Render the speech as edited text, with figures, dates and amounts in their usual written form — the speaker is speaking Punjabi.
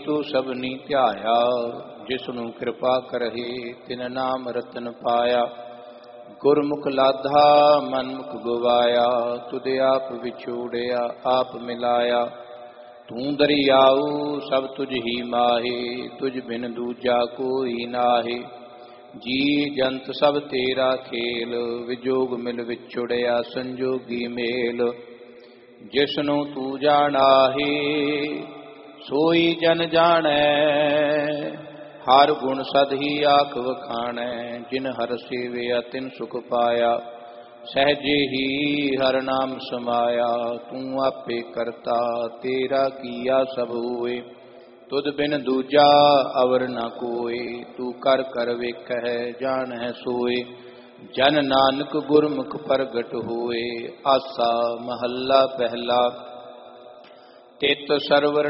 ਤੂੰ ਸਭਨੀ ਧਿਆਇਆ। ਜਿਸਨੂੰ ਕਿਰਪਾ ਕਰਹਿ ਤਿਨ ਨਾਮ ਰਤਨ ਪਾਇਆ। ਗੁਰਮੁਖ ਲਾਧਾ ਮਨਮੁਖ ਗਵਾਇਆ। ਤੁਧ ਆਪ ਵਿਛੋੜਿਆ ਆਪ ਮਿਲਾਇਆ। ਤੂੰ ਦਰਿਆਊ ਸਭ ਤੁਝ ਹੀ ਮਾਹੇ। ਤੁਝ ਬਿਨ ਦੂਜਾ ਕੋਈ ਨਾਹੇ। ਜੀ ਜੰਤ ਸਭ ਤੇਰਾ ਖੇਲ। ਵਿਜੋਗ ਮਿਲ ਵਿਛੁੜਿਆ ਸੰਜੋਗੀ ਮੇਲ। ਜਿਸਨੂੰ ਤੂੰ ਜਾਣਾਹੇ ਸੋਈ ਜਨ ਜਾਣੈ। ਹਰ ਗੁਣ ਸਦ ਹੀ ਆਖ ਵਖਾਣੈ। ਜਿਨ ਹਰ ਸੇਵਿਆ ਤਿਨ ਸੁਖ ਪਾਇਆ। ਸਹਿਜੇ ਹੀ ਹਰ ਨਾਮ ਸਮਾਇਆ। ਤੂੰ ਆਪੇ ਕਰਤਾ ਤੇਰਾ ਕੀਆ ਸਭ ਹੋਏ। ਤੁਧ ਬਿਨ ਦੂਜਾ ਅਵਰ ਨ ਕੋਇ। ਤੂੰ ਕਰ ਕਰ ਵੇਖਹਿ ਜਾਣਹਿ ਸੋਏ। ਜਨ ਨਾਨਕ ਗੁਰਮੁਖ ਪ੍ਰਗਟ ਹੋਏ। ਆਸਾ ਮਹੱਲਾ ਪਹਿਲਾ। ਤਿਤ ਸਰਵਰ